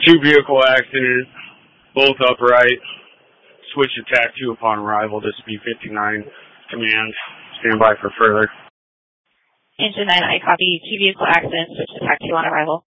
Two vehicle accident, both upright. Switch to TAC 2 upon arrival. This will be 59 command. Stand by for further. Engine 9, I copy. Two vehicle accident, switch to TAC 2 on arrival.